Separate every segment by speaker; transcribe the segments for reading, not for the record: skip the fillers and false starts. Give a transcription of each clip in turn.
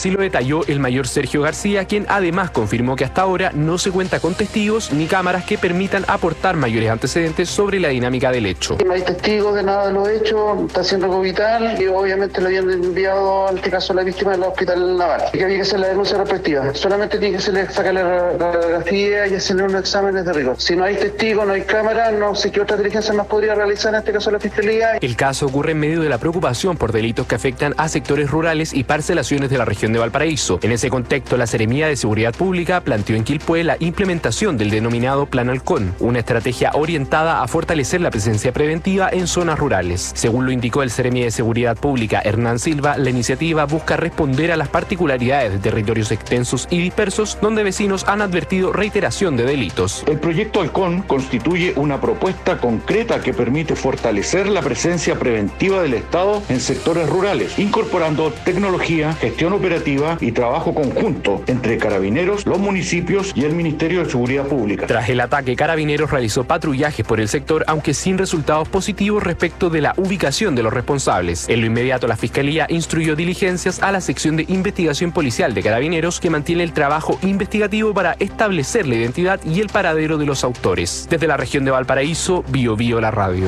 Speaker 1: Así lo detalló el mayor Sergio García, quien además confirmó que hasta ahora no se cuenta con testigos ni cámaras que permitan aportar mayores antecedentes sobre la dinámica del hecho.
Speaker 2: No hay testigos de nada de los hechos, está siendo algo vital y obviamente lo habían enviado, en este caso, a la víctima del hospital naval. Y que había que hacer la denuncia respectiva. Solamente tiene que sacarle la radiografía y hacerle unos exámenes de rigor. Si no hay testigos, no hay cámara, no sé qué otra diligencia más podría realizar, en este caso la Fiscalía.
Speaker 1: El caso ocurre en medio de la preocupación por delitos que afectan a sectores rurales y parcelaciones de la región de Valparaíso. En ese contexto, la Seremía de Seguridad Pública planteó en Quilpué la implementación del denominado Plan Halcón, una estrategia orientada a fortalecer la presencia preventiva en zonas rurales. Según lo indicó el Seremía de Seguridad Pública, Hernán Silva, la iniciativa busca responder a las particularidades de territorios extensos y dispersos donde vecinos han advertido reiteración de delitos.
Speaker 3: El proyecto Halcón constituye una propuesta concreta que permite fortalecer la presencia preventiva del Estado en sectores rurales, incorporando tecnología, gestión operativa y trabajo conjunto entre Carabineros, los municipios y el Ministerio de Seguridad Pública.
Speaker 1: Tras el ataque, Carabineros realizó patrullajes por el sector, aunque sin resultados positivos respecto de la ubicación de los responsables. En lo inmediato, la Fiscalía instruyó diligencias a la sección de investigación policial de Carabineros, que mantiene el trabajo investigativo para establecer la identidad y el paradero de los autores. Desde la región de Valparaíso, Bio Bio la radio.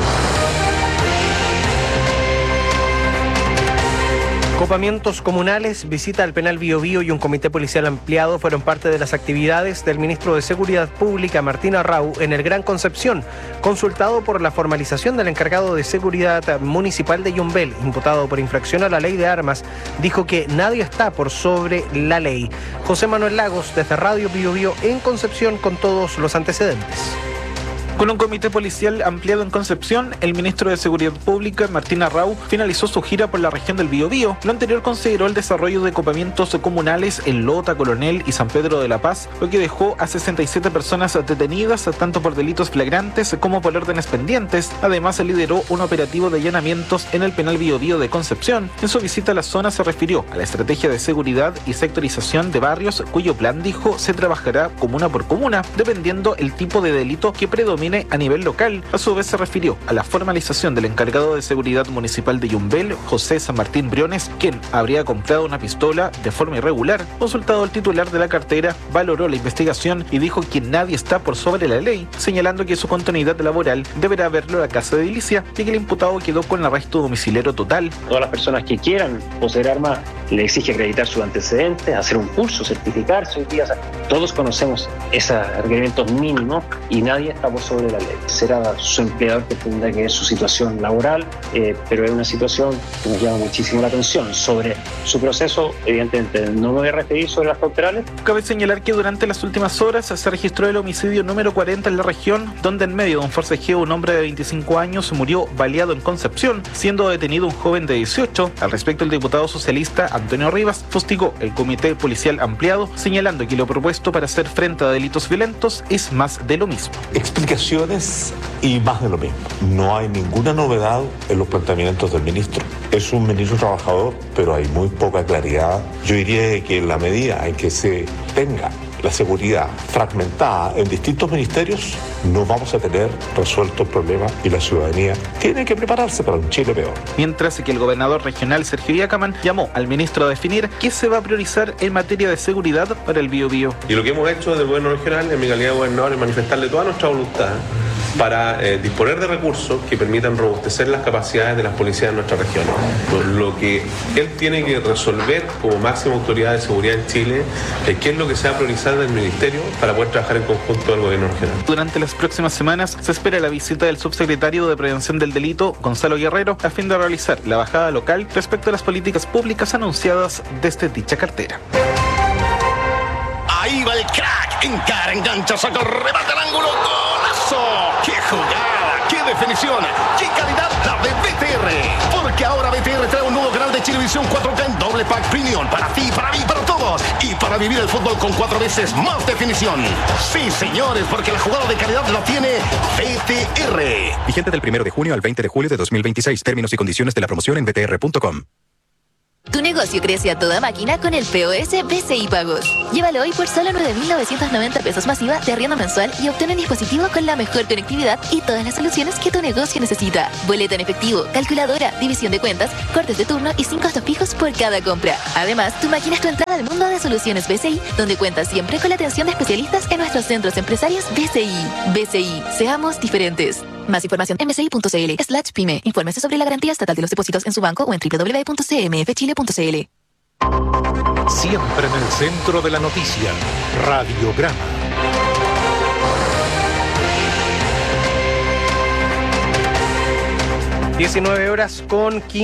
Speaker 4: Copamientos comunales, visita al penal Bio Bio y un comité policial ampliado fueron parte de las actividades del ministro de Seguridad Pública, Martín Arrau, en el Gran Concepción. Consultado por la formalización del encargado de seguridad municipal de Yumbel, imputado por infracción a la ley de armas, dijo que nadie está por sobre la ley. José Manuel Lagos, desde Radio Bio Bio en Concepción, con todos los antecedentes.
Speaker 5: Con un comité policial ampliado en Concepción, el ministro de Seguridad Pública, Martín Arrau, finalizó su gira por la región del Biobío. Lo anterior consideró el desarrollo de copamientos comunales en Lota, Coronel y San Pedro de la Paz, lo que dejó a 67 personas detenidas, tanto por delitos flagrantes como por órdenes pendientes. Además, lideró un operativo de allanamientos en el penal Biobío de Concepción. En su visita a la zona se refirió a la estrategia de seguridad y sectorización de barrios, cuyo plan, dijo, se trabajará comuna por comuna, dependiendo el tipo de delito que predomine a nivel local. A su vez se refirió a la formalización del encargado de seguridad municipal de Yumbel, José San Martín Briones, quien habría comprado una pistola de forma irregular. Consultado el titular de la cartera, valoró la investigación y dijo que nadie está por sobre la ley, señalando que su continuidad laboral deberá verlo a la casa de edilicia y que el imputado quedó con arresto domiciliario total.
Speaker 6: Todas las personas que quieran poseer armas le exige acreditar sus antecedentes, hacer un curso, certificarse hoy día. O sea, todos conocemos esos requerimientos mínimos y nadie está por sobre la ley. Será su empleador que tendrá que ver su situación laboral, pero es una situación que nos llama muchísimo la atención. Sobre su proceso, evidentemente, no me voy a referir sobre las cauterales.
Speaker 5: Cabe señalar que durante las últimas horas se registró el homicidio número 40 en la región, donde en medio de un forcejeo un hombre de 25 años murió baleado en Concepción, siendo detenido un joven de 18. Al respecto, el diputado socialista Antonio Rivas fustigó el comité policial ampliado, señalando que lo propuesto para hacer frente a delitos violentos es más de lo mismo.
Speaker 7: Explicaciones y más de lo mismo. No hay ninguna novedad en los planteamientos del ministro. Es un ministro trabajador, pero hay muy poca claridad. Yo diría que en la medida en que se tenga la seguridad fragmentada en distintos ministerios, no vamos a tener resuelto el problema y la ciudadanía tiene que prepararse para un Chile peor.
Speaker 5: Mientras que el gobernador regional Sergio Yacaman llamó al ministro a definir qué se va a priorizar en materia de seguridad para el Biobío.
Speaker 8: Y lo que hemos hecho desde el gobierno regional, en mi calidad de gobernador, es manifestarle toda nuestra voluntad para disponer de recursos que permitan robustecer las capacidades de las policías en nuestra región. Pues lo que él tiene que resolver como máxima autoridad de seguridad en Chile es qué es lo que se va a priorizar del ministerio para poder trabajar en conjunto del gobierno regional.
Speaker 5: Durante las próximas semanas se espera la visita del subsecretario de Prevención del Delito, Gonzalo Guerrero, a fin de realizar la bajada local respecto a las políticas públicas anunciadas desde dicha cartera.
Speaker 9: Ahí va el crack, encara, engancha, saca el remate al ángulo, ¡golazo! ¡Qué jugada! ¡Qué definición! ¡Qué calidad la de BTR! Porque ahora BTR trae un nuevo canal de Chilevisión 4K en doble pack premium para ti, para mí, para todos y para vivir el fútbol con 4 veces más definición. Sí, señores, porque la jugada de calidad la tiene BTR.
Speaker 10: Vigente del 1 de junio al 20 de julio de 2026. Términos y condiciones de la promoción en btr.com. Tu negocio crece a toda máquina con el POS BCI Pagos. Llévalo hoy por solo 9.990 pesos masiva de arriendo mensual y obtén un dispositivo con la mejor conectividad y todas las soluciones que tu negocio necesita. Boleta en efectivo, calculadora, división de cuentas, cortes de turno y 5 costos fijos por cada compra. Además, tu máquina es tu entrada al mundo de soluciones BCI, donde cuentas siempre con la atención de especialistas en nuestros centros empresarios BCI. BCI, seamos diferentes. Más información en bci.cl/pyme. Infórmese sobre la garantía estatal de los depósitos en su banco o en www.cmfchile.cl.
Speaker 11: Siempre en el centro de la noticia. Radiograma.
Speaker 4: 19 horas con 15.